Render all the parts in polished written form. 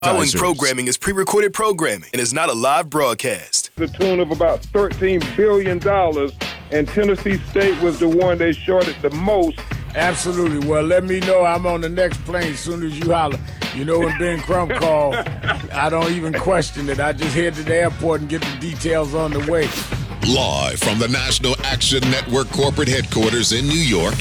Following programming is pre-recorded programming and is not a live broadcast. The tune of about $13 billion, and Tennessee State was the one they shorted the most. Absolutely. Well, let me know. I'm on the next plane as soon as you holler. You know, when Ben Crump called, I don't even question it. I just head to the airport and get the details on the way. Live from the National Action Network corporate headquarters in New York.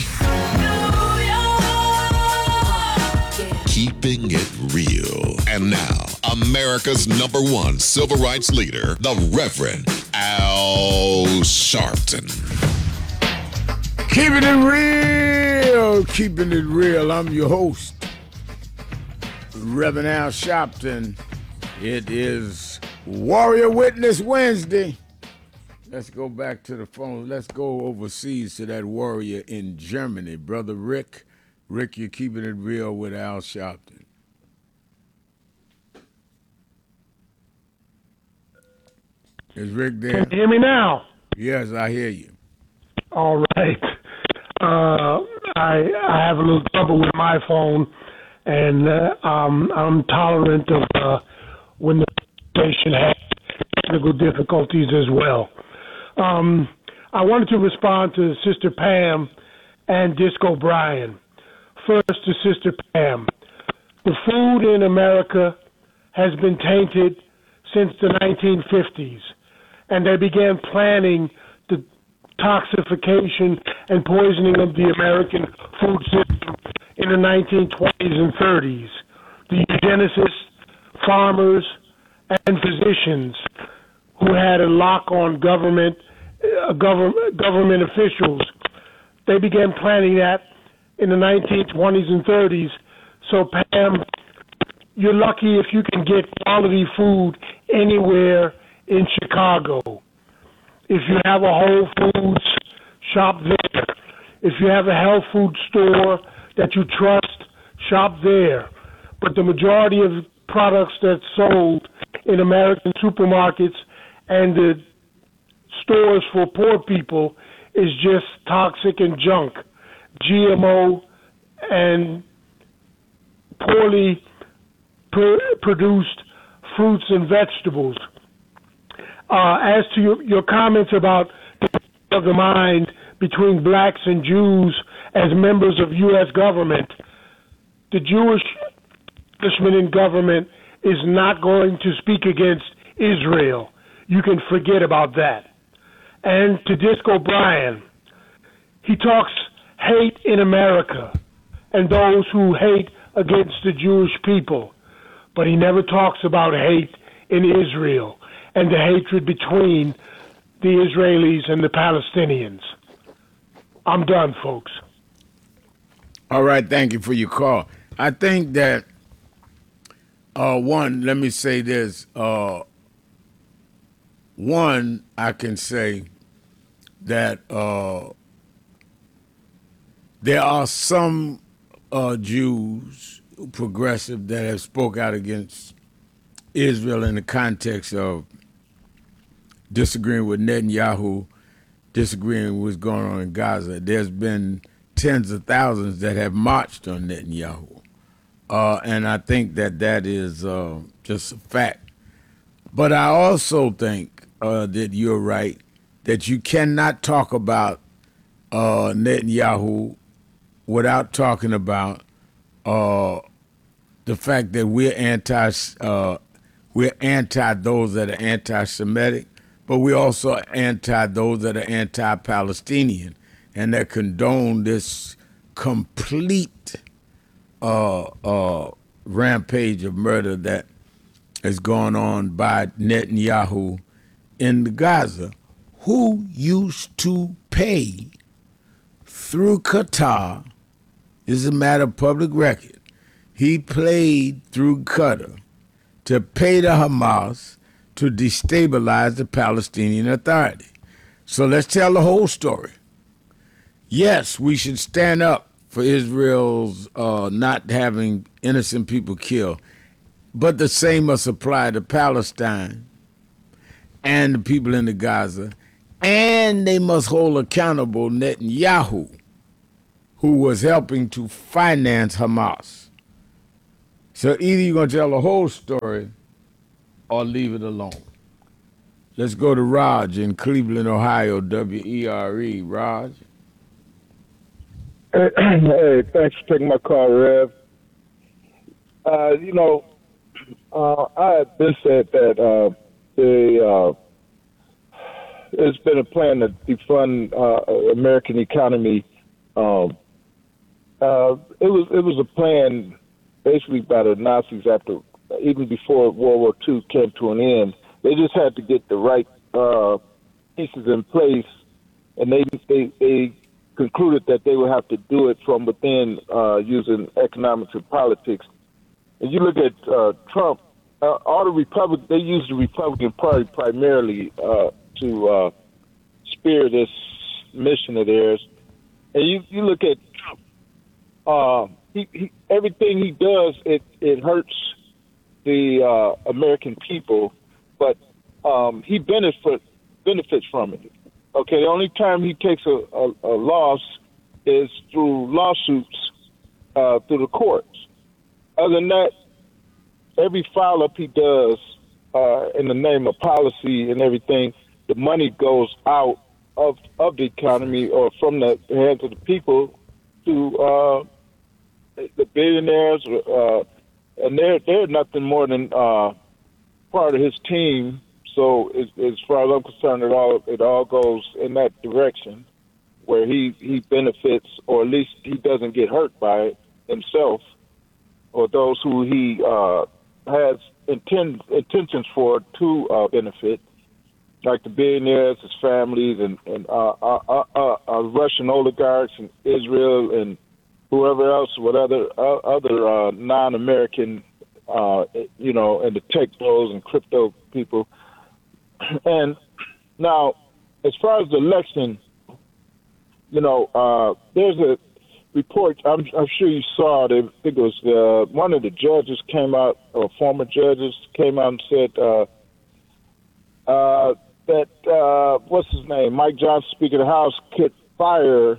Keeping it real. And now, America's #1 civil rights leader, the Reverend Al Sharpton. Keeping it real. Keeping it real. I'm your host, Reverend Al Sharpton. It is Warrior Witness Wednesday. Let's go back to the phone. Let's go overseas to that warrior in Germany, Brother Rick. Rick, you're keeping it real with Al Sharpton. Is Rick there? Can you hear me now? Yes, I hear you. All right. I have a little trouble with my phone, and I'm tolerant of when the station has technical difficulties as well. I wanted to respond to Sister Pam and Disco Brian. First to Sister Pam. The food in America has been tainted since the 1950s, and they began planning the toxification and poisoning of the American food system in the 1920s and 30s. The eugenicists, farmers, and physicians who had a lock on government officials, they began planning that in the 1920s and 30s. So, Pam, you're lucky if you can get quality food anywhere in Chicago. If you have a Whole Foods, shop there. If you have a health food store that you trust, shop there. But the majority of products that's sold in American supermarkets and the stores for poor people is just toxic and junk. GMO and poorly produced fruits and vegetables. As to your comments about the mind between blacks and Jews as members of U.S. government, the Jewish establishment in government is not going to speak against Israel. You can forget about that. And to Disco Brian, he talks hate in America and those who hate against the Jewish people, but he never talks about hate in Israel and the hatred between the Israelis and the Palestinians. I'm done, folks. All right, thank you for your call. I think that, one, let me say this. One, I can say that there are some Jews, progressive, that have spoke out against Israel in the context of disagreeing with Netanyahu, disagreeing with what's going on in Gaza. There's been tens of thousands that have marched on Netanyahu. And I think that is just a fact. But I also think that you're right, that you cannot talk about Netanyahu without talking about the fact that we're anti those that are anti-Semitic, but we're also anti those that are anti-Palestinian and that condone this complete rampage of murder that is going on by Netanyahu in Gaza, who used to pay through Qatar. This is a matter of public record. He played through Qatar to pay the Hamas to destabilize the Palestinian Authority. So let's tell the whole story. Yes, we should stand up for Israel's not having innocent people killed, but the same must apply to Palestine and the people in the Gaza, and they must hold accountable Netanyahu, who was helping to finance Hamas. So either you're going to tell the whole story or leave it alone. Let's go to Raj in Cleveland, Ohio, WERE. Raj? Hey, thanks for taking my call, Rev. I had been said that there's been a plan to defund American economy. It was a plan basically by the Nazis even before World War II came to an end. They just had to get the right pieces in place, and they concluded that they would have to do it from within using economics and politics. And you look at Trump, all the Republicans, they use the Republican Party primarily to spear this mission of theirs. And you look at Trump, everything he does, it hurts the American people, but he benefits from it. Okay, the only time he takes a loss is through lawsuits through the courts. Other than that, every file up he does in the name of policy and everything, the money goes out of the economy or from the hands of the people to the billionaires, and they're nothing more than part of his team. So as far as I'm concerned, it all goes in that direction where he benefits, or at least he doesn't get hurt by it himself, or those who he has intentions for to benefit, like the billionaires, his families, and Russian oligarchs and Israel and whoever else, what other non-American, and the tech bros and crypto people. And now, as far as the election, there's a report. I'm sure you saw it. I think it was one of the judges came out, or former judges came out and said that what's his name, Mike Johnson, Speaker of the House, could fire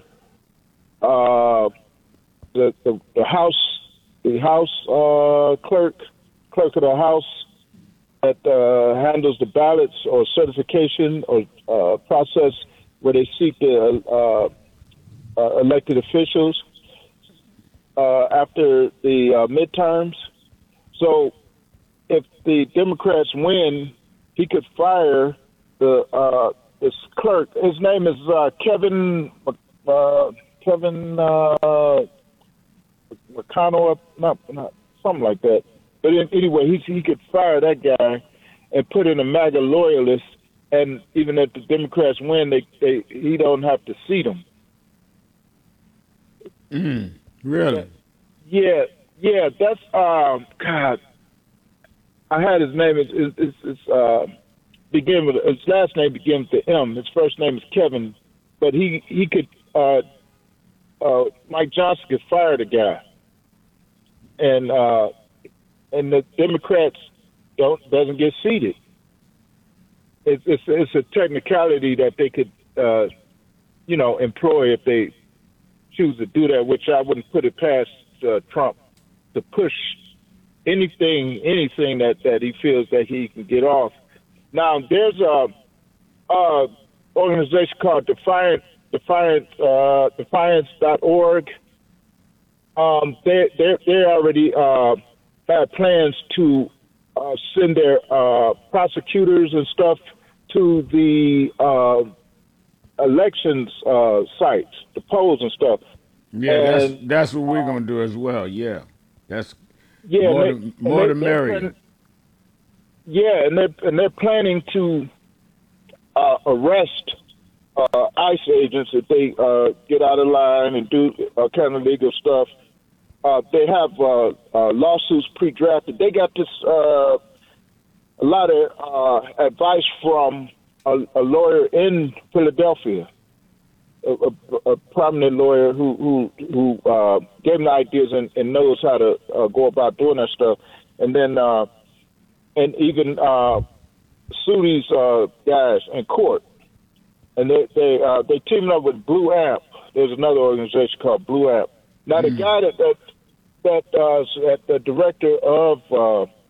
the House clerk of the House that handles the ballots or certification or process where they seat the elected officials after the midterms. So if the Democrats win, he could fire this clerk. His name is Kevin McConnell, not something like that. But anyway, he could fire that guy and put in a MAGA loyalist, and even if the Democrats win, he don't have to seat him. Really? Yeah. That's God. I had his name. It's begin with his last name begins with M. His first name is Kevin, but he could Mike Johnson could fire the guy, and the Democrats doesn't get seated. It's a technicality that they could employ if they choose to do that, which I wouldn't put it past Trump to push anything that he feels that he can get off. Now there's a organization called Defiance.org. They already had plans to send their prosecutors and stuff to the elections sites, the polls and stuff. Yeah, and that's what we're gonna do as well. Yeah, that's more the merrier. Yeah, and they're planning to arrest ICE agents if they get out of line and do kind of legal stuff. They have lawsuits pre-drafted. They got this a lot of advice from a lawyer in Philadelphia, a prominent lawyer who gave them the ideas and knows how to go about doing that stuff, and then and even sue these guys in court. And they teamed up with Blue Amp. There's another organization called Blue Amp. Now the guy that the director of